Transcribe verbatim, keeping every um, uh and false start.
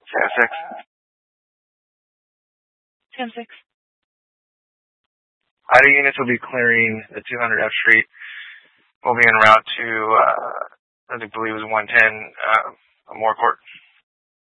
ten six. ten six. I D units will be clearing the two hundred F Street. We'll be en route to, uh, I believe it was one ten, uh, Moore Court.